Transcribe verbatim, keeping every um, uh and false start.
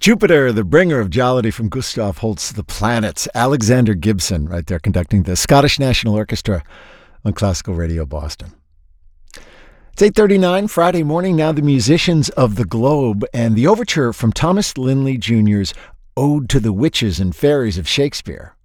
Jupiter, the bringer of jollity from Gustav Holst's The Planets. Alexander Gibson right there conducting the Scottish National Orchestra on Classical Radio Boston. It's eight thirty-nine Friday morning. Now the musicians of the globe and the overture from Thomas Linley Junior's Ode to the Witches and Fairies of Shakespeare.